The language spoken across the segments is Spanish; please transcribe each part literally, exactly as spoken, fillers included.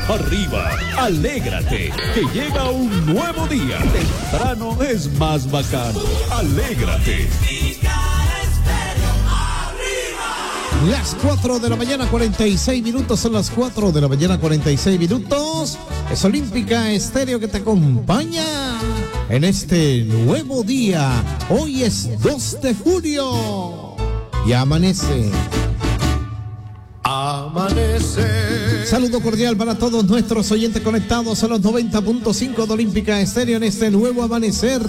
Arriba, alégrate, que llega un nuevo día. Temprano es más bacano. Alégrate. Las cuatro de la mañana, cuarenta y seis minutos, son las cuatro de la mañana, cuarenta y seis minutos. Es Olímpica Estéreo que te acompaña en este nuevo día. Hoy es dos de julio y amanece. Amanece. Saludo cordial para todos nuestros oyentes conectados a los noventa punto cinco de Olímpica Estéreo en este nuevo amanecer.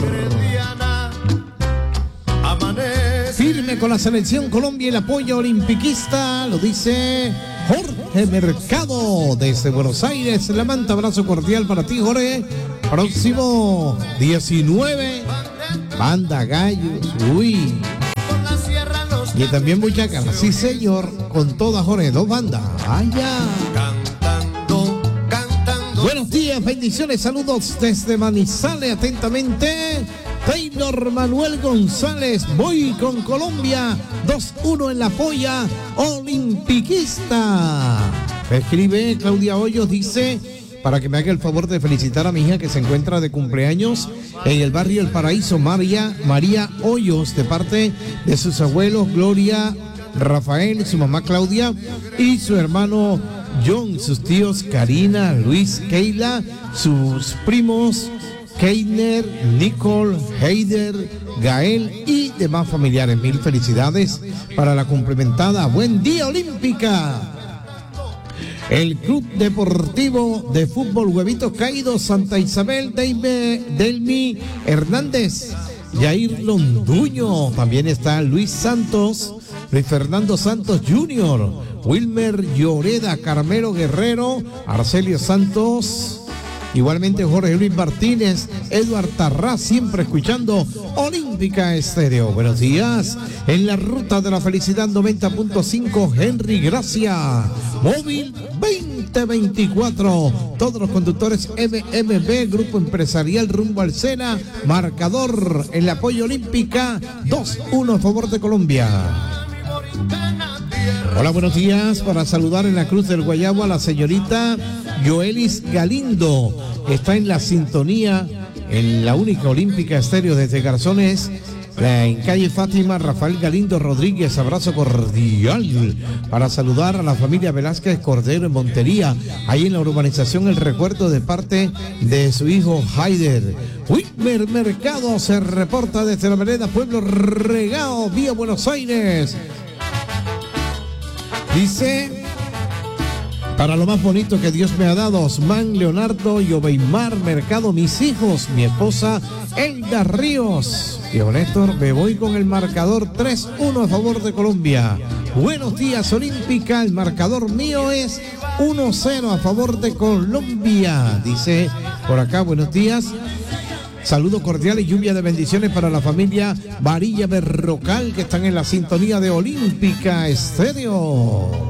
Firme con la selección Colombia y el apoyo olimpiquista, lo dice Jorge Mercado desde Buenos Aires. Le manda abrazo cordial para ti, Jorge. Próximo diecinueve, Banda Gallos. Uy. Y también Buchaca, sí señor, con toda Jorge, dos bandas. Allá. Cantando, cantando. Buenos días, bendiciones, saludos desde Manizales, atentamente. Taylor Manuel González, voy con Colombia, dos uno en la polla olimpiquista. Escribe Claudia Hoyos, dice, para que me haga el favor de felicitar a mi hija que se encuentra de cumpleaños en el barrio El Paraíso, María, María Hoyos, de parte de sus abuelos Gloria, Rafael, su mamá Claudia y su hermano John, sus tíos Karina, Luis, Keila, sus primos Keiner, Nicole, Heider, Gael y demás familiares. Mil felicidades para la cumplimentada. Buen día, Olímpica. El Club Deportivo de Fútbol Huevitos Caídos Santa Isabel, Deime, Delmi Hernández, Yair Londuño, también está Luis Santos, Luis Fernando Santos junior, Wilmer Lloreda, Carmelo Guerrero, Arcelio Santos, igualmente Jorge Luis Martínez, Eduard Tarrás, siempre escuchando Olímpica Estéreo. Buenos días. En la ruta de la felicidad noventa punto cinco, Henry Gracia, móvil veinte veinticuatro. Todos los conductores M M B, Grupo Empresarial rumbo al Sena. Marcador en el apoyo Olímpica, dos uno a favor de Colombia. Hola, buenos días. Para saludar en la Cruz del Guayabo a la señorita Joelis Galindo, que está en la sintonía en la única Olímpica Estéreo desde Garzones, en calle Fátima. Rafael Galindo Rodríguez, abrazo cordial. Para saludar a la familia Velázquez Cordero en Montería, ahí en la urbanización El Recuerdo, de parte de su hijo Haider. Whitmer Mercado se reporta desde la vereda Pueblo Regao, vía Buenos Aires. Dice, para lo más bonito que Dios me ha dado, Osman, Leonardo y Obeimar Mercado, mis hijos, mi esposa Elda Ríos. Y Néstor, me voy con el marcador tres uno a favor de Colombia. Buenos días, Olímpica, el marcador mío es uno cero a favor de Colombia. Dice por acá, buenos días. Saludos cordiales y lluvia de bendiciones para la familia Varilla Berrocal, que están en la sintonía de Olímpica Estéreo.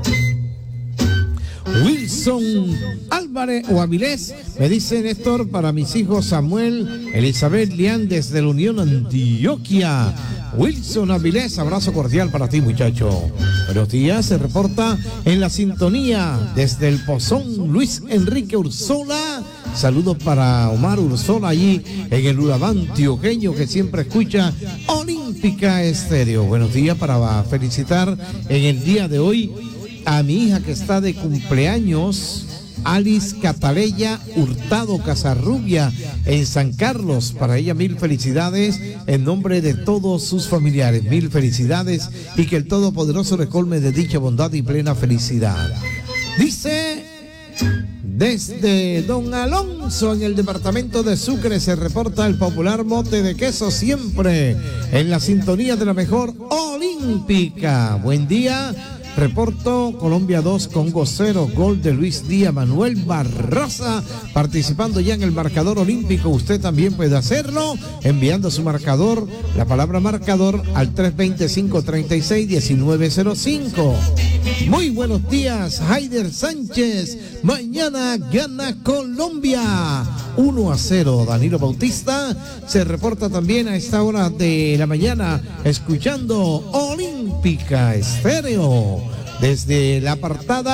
Wilson Álvarez o Avilés, me dice Néstor, para mis hijos Samuel, Elizabeth Lian desde la Unión Antioquia. Wilson Avilés, abrazo cordial para ti, muchacho. Buenos días, se reporta en la sintonía desde el Pozón Luis Enrique Ursola. Saludos para Omar Ursola allí en el Urabá antioqueño, que siempre escucha Olímpica Estéreo. Buenos días, para felicitar en el día de hoy a mi hija que está de cumpleaños, Alice Cataleya Hurtado Casarrubia, en San Carlos. Para ella mil felicidades en nombre de todos sus familiares. Mil felicidades y que el Todopoderoso le colme de dicha bondad y plena felicidad. Dice, desde Don Alonso, en el departamento de Sucre, se reporta el popular mote de queso, siempre en la sintonía de la mejor Olímpica. Buen día. Reporto Colombia dos, Congo cero, gol de Luis Díaz Manuel Barraza, participando ya en el marcador olímpico. Usted también puede hacerlo enviando su marcador, la palabra marcador, al tres dos cinco, tres seis, uno nueve cero cinco. Muy buenos días, Haider Sánchez. Mañana gana Colombia uno a cero. Danilo Bautista se reporta también a esta hora de la mañana escuchando Olímpica Estéreo desde la apartada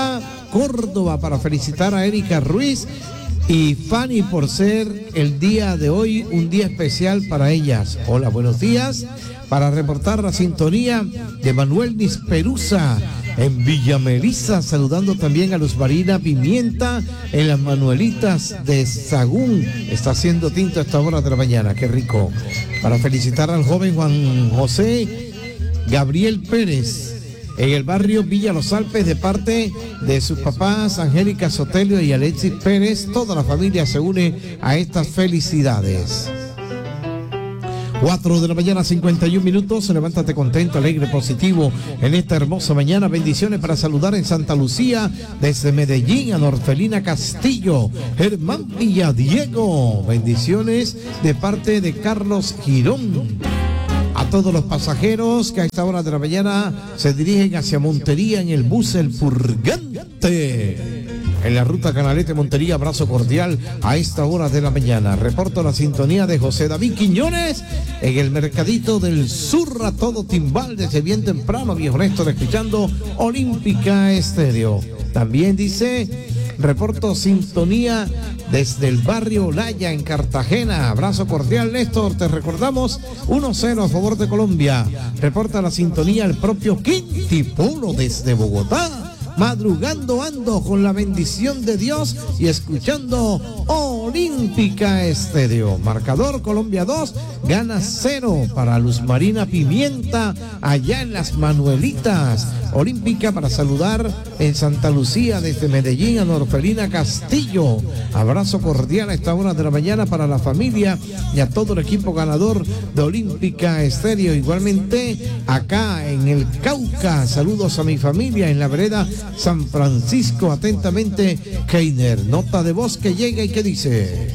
Córdoba, para felicitar a Erika Ruiz y Fanny por ser el día de hoy un día especial para ellas. Hola, buenos días. Para reportar la sintonía de Manuel Nisperuza en Villa Melissa, saludando también a Luz Marina Pimienta en las Manuelitas de Sagún. Está haciendo tinto a esta hora de la mañana, qué rico. Para felicitar al joven Juan José Gabriel Pérez en el barrio Villa Los Alpes, de parte de sus papás Angélica Sotelio y Alexis Pérez. Toda la familia se une a estas felicidades. cuatro de la mañana, cincuenta y un minutos. Levántate contento, alegre, positivo en esta hermosa mañana. Bendiciones para saludar en Santa Lucía, desde Medellín, a Norfelina Castillo, Germán Villadiego. Bendiciones de parte de Carlos Girón. A todos los pasajeros que a esta hora de la mañana se dirigen hacia Montería en el bus El Purgante. En la ruta Canalete Montería, abrazo cordial a esta hora de la mañana. Reporto la sintonía de José David Quiñones en el Mercadito del Sur, a todo timbal desde bien temprano, viejo Néstor, escuchando Olímpica Estéreo. También dice, reporto sintonía desde el barrio Olaya en Cartagena. Abrazo cordial, Néstor. Te recordamos uno cero a favor de Colombia. Reporta la sintonía el propio Quinti Polo desde Bogotá. Madrugando ando con la bendición de Dios y escuchando Olímpica Estéreo. Marcador Colombia dos, gana cero para Luz Marina Pimienta allá en las Manuelitas. Olímpica para saludar en Santa Lucía desde Medellín a Norfelina Castillo. Abrazo cordial a esta hora de la mañana para la familia y a todo el equipo ganador de Olímpica Estéreo. Igualmente acá en el Cauca, saludos a mi familia en la vereda San Francisco. Atentamente, Keiner. Nota de voz que llega y que dice: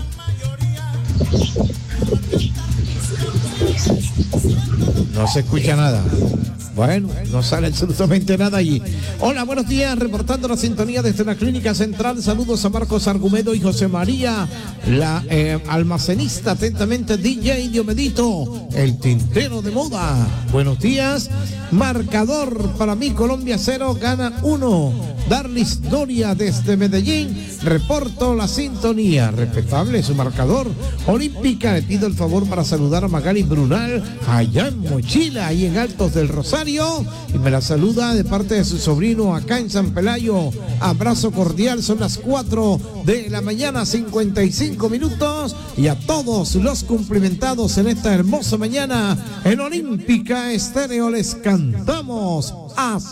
no se escucha nada. Bueno, no sale absolutamente nada allí. Hola, buenos días, reportando la sintonía desde la Clínica Central. Saludos a Marcos Argumedo y José María, la eh, almacenista. Atentamente, D J Diomedito, el tintero de moda. Buenos días. Marcador para mí, Colombia cero, gana uno. Darlis Doria desde Medellín, reporto la sintonía. Respetable su marcador. Olímpica, le pido el favor para saludar a Magali Brunal allá en Mochila, ahí en Altos del Rosario, y me la saluda de parte de su sobrino acá en San Pelayo. Abrazo cordial. Son las cuatro de la mañana, cincuenta y cinco minutos, y a todos los cumplimentados en esta hermosa mañana en Olímpica Estéreo les cantamos a